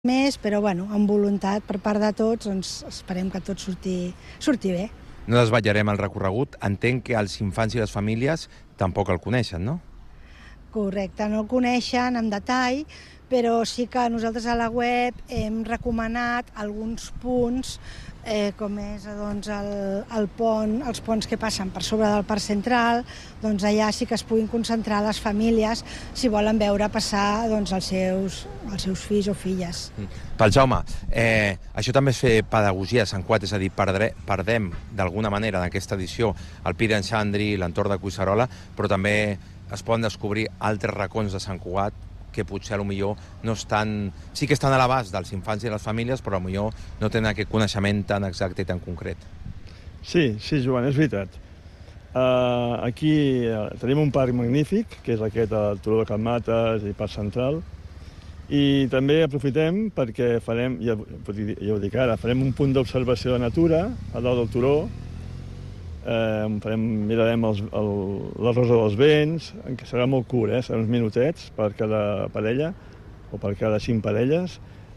més, però bueno, amb voluntat per part de tots, doncs esperem que tot surti bé. No desvetllarem el recorregut. Entenc que els infants i les famílies tampoc el coneixen, no? Correcte, no el coneixen en detall, però sí que nosaltres a la web hem recomanat alguns punts, com és doncs, el pont, els ponts que passen per sobre del Parc Central, doncs allà sí que es puguin concentrar les famílies si volen veure passar doncs, els seus fills o filles. Pel Jaume, això també és fer pedagogia a Sant Cugat, és a dir, perdem d'alguna manera en aquesta edició el Pi d'en Xandri, l'entorn de Collserola, però també es poden descobrir altres racons de Sant Cugat que potser millor no estan... Sí que estan a l'abast dels infants i les famílies, però potser no tenen aquest coneixement tan exacte i tan concret. Sí, Joan, és veritat. Aquí tenim un parc magnífic, que és aquest, el Turó de Can Mates i Parc Central, i també aprofitem perquè farem, ja ho dic ara, farem un punt d'observació de natura a dalt del turó. Mirarem la rosa dels vents, que serà molt curt, serà uns minutets per cada parella o per cada 5 parelles.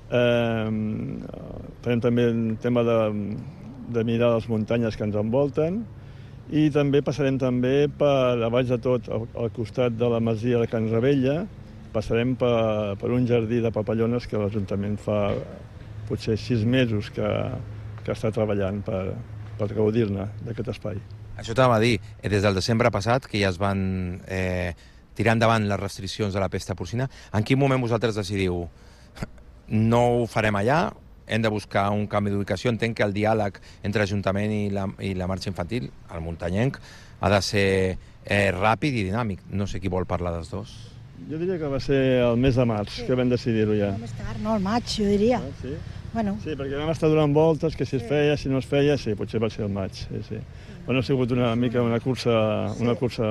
Farem també el tema de mirar les muntanyes que ens envolten i també passarem també per, a baix de tot, al costat de la masia de Can Ravella, passarem per un jardí de papallones que l'Ajuntament fa potser 6 mesos que està treballant per gaudir-ne d'aquest espai. Això t'anava a dir, des del desembre passat, que ja es van tirar endavant les restriccions de la pesta porcina, en quin moment vosaltres decidiu no ho farem allà, hem de buscar un canvi d'ubicació? Entenc que el diàleg entre l'Ajuntament i la marxa infantil, el muntanyenc, ha de ser ràpid i dinàmic. No sé qui vol parlar dels dos. Jo diria que va ser el mes de març que vam decidir-ho ja. Més tard, no, el maig, jo diria. Sí? Bueno. Sí, perquè vam estar donant voltes, que si es feia, si no es feia, sí, potser va ser el maig. Sí. Bueno, ha sigut una mica una cursa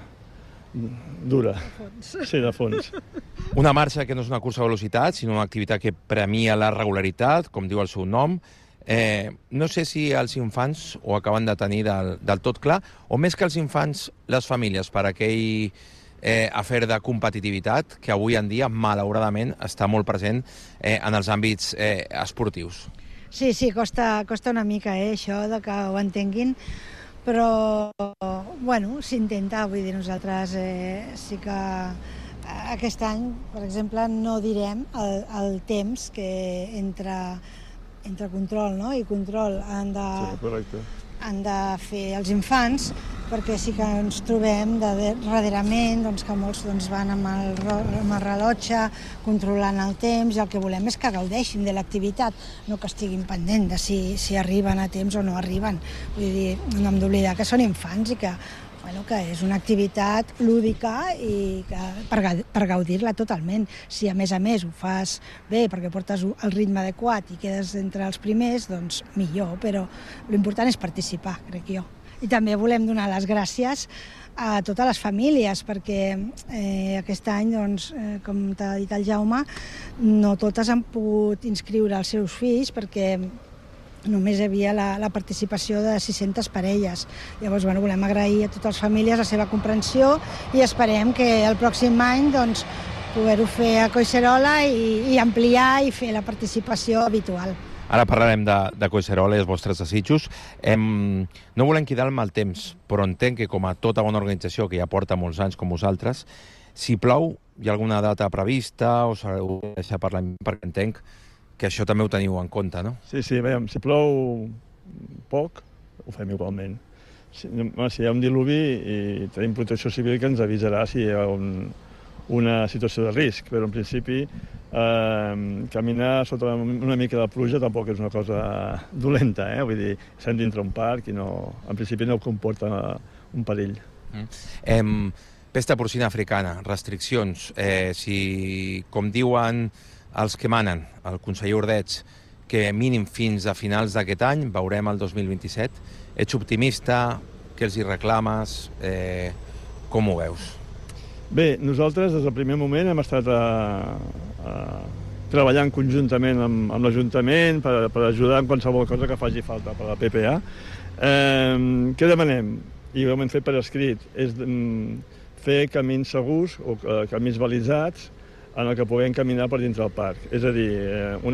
dura. Sí, de fons. Una marxa que no és una cursa de velocitat, sinó una activitat que premia la regularitat, com diu el seu nom. No sé si els infants ho acaben de tenir del tot clar, o més que els infants, les famílies, per aquell afer de competitivitat que avui en dia, malauradament, està molt present en els àmbits esportius. Sí, costa una mica això de que ho entenguin, però bueno, s'intenta, vull dir, nosaltres sí que aquest any, per exemple, no direm el temps que entre control i control han de fer els infants, perquè sí que ens trobem darrerament que molts van amb el rellotge controlant el temps, i el que volem és que gaudeixin de l'activitat, no que estiguin pendent de si arriben a temps o no arriben. Vull dir, no hem d'oblidar que són infants i que és una activitat lúdica i per gaudir-la totalment. Si a més ho fas bé perquè portes el ritme adequat i quedes entre els primers, doncs millor, però l'important és participar, crec jo. I també volem donar les gràcies a totes les famílies, perquè aquest any, com t'ha dit el Jaume, no totes han pogut inscriure els seus fills perquè només hi havia la participació de 600 parelles. Llavors, volem agrair a totes les famílies la seva comprensió i esperem que el pròxim any poder-ho fer a Collserola i ampliar i fer la participació habitual. Ara parlarem de Collserola i els vostres desitjos. No volem quedar el mal temps, però entenc que com a tota bona organització que ja porta molts anys com vosaltres, si plou, hi ha alguna data prevista o s'ho deixa per l'any, perquè entenc que això també ho teniu en compte, no? Sí, veiem, si plou poc, ho fem igualment. Si hi ha un diluvi, i tenim protecció civil que ens avisarà si hi ha una situació de risc, però en principi caminar sota una mica de pluja tampoc és una cosa dolenta, vull dir, estem dintre un parc i en principi no comporta un perill. Pesta porcina africana, restriccions, si, com diuen els que manen, el conseller Ordeig, que mínim fins a finals d'aquest any, veurem el 2027. Ets optimista? Què els hi reclames? Com ho veus? Bé, nosaltres des del primer moment hem estat treballant conjuntament amb l'Ajuntament per ajudar en qualsevol cosa que faci falta per la PPA. Què demanem? I ho hem fet per escrit, és fer camins segurs o camins balitzats en el que puguem caminar per dintre del parc. És a dir, una